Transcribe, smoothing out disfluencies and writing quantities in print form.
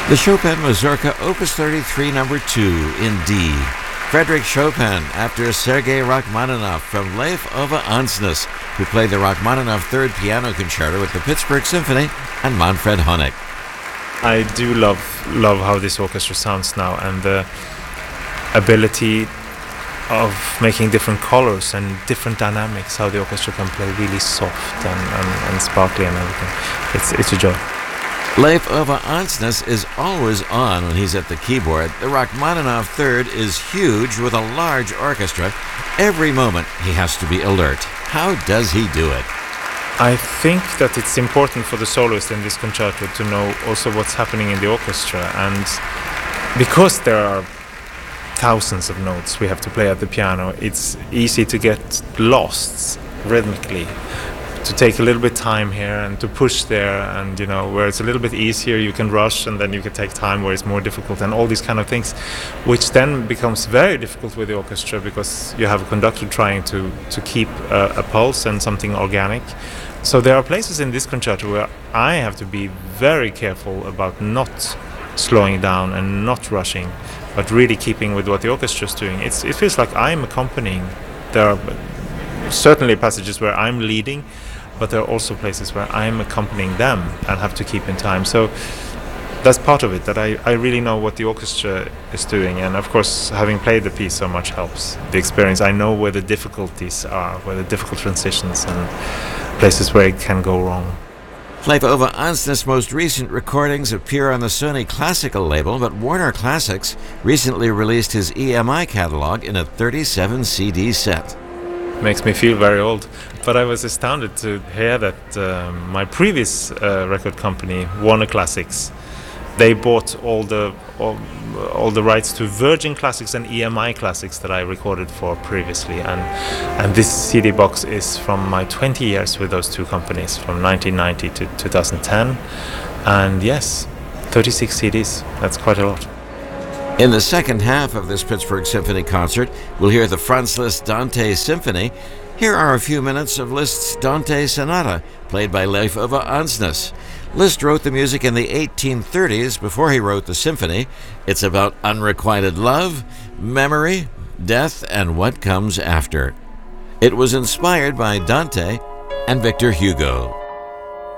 The Chopin Mazurka, Opus 33, number 2, in D. Frédéric Chopin, after Sergei Rachmaninoff from Leif Ove Ansnes, who played the Rachmaninoff Third Piano Concerto with the Pittsburgh Symphony, and Manfred Honeck. I do love how this orchestra sounds now, and the ability of making different colors and different dynamics, how the orchestra can play really soft and sparkly and everything. It's a joy. Leif Ove Ansnes is always on when he's at the keyboard. The Rachmaninoff Third is huge with a large orchestra. Every moment he has to be alert. How does he do it? I think that it's important for the soloist in this concerto to know also what's happening in the orchestra, and because there are thousands of notes we have to play at the piano, it's easy to get lost rhythmically, to take a little bit time here and to push there, and where it's a little bit easier you can rush, and then you can take time where it's more difficult, and all these kind of things, which then becomes very difficult with the orchestra because you have a conductor trying to keep a pulse and something organic. So there are places in this concerto where I have to be very careful about not slowing down and not rushing, but really keeping with what the orchestra is doing. It feels like I'm accompanying. There are certainly passages where I'm leading, but there are also places where I'm accompanying them and have to keep in time. So that's part of it, that I really know what the orchestra is doing, and of course having played the piece so much helps the experience. I know where the difficulties are, where the difficult transitions and places where it can go wrong. Leif Ove Ansnes' most recent recordings appear on the Sony Classical label, but Warner Classics recently released his EMI catalog in a 37 CD set. Makes me feel very old, but I was astounded to hear that my previous record company, Warner Classics, they bought all the rights to Virgin Classics and EMI Classics that I recorded for previously, and this CD box is from my 20 years with those two companies, from 1990 to 2010, and yes, 36 CDs, that's quite a lot. In the second half of this Pittsburgh Symphony concert, we'll hear the Franz Liszt Dante Symphony. Here are a few minutes of Liszt's Dante Sonata, played by Leif Ove Ansnes. Liszt wrote the music in the 1830s before he wrote the symphony. It's about unrequited love, memory, death, and what comes after. It was inspired by Dante and Victor Hugo.